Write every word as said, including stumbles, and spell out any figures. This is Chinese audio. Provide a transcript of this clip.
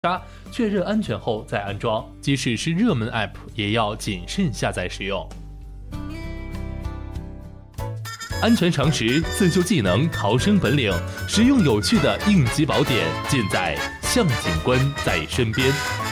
查确认安全后再安装，即使是热门 App 也要谨慎下载使用。安全常识、自救技能、逃生本领，实用有趣的应急宝典，尽在向警官在身边。